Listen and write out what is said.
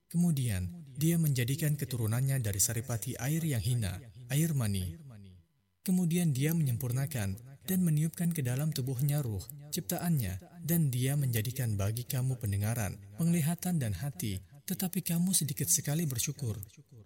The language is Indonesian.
Kemudian, dia menjadikan keturunannya dari saripati air yang hina, air mani. Kemudian dia menyempurnakan dan meniupkan ke dalam tubuhnya ruh, ciptaannya, dan dia menjadikan bagi kamu pendengaran, penglihatan, dan hati, tetapi kamu sedikit sekali bersyukur.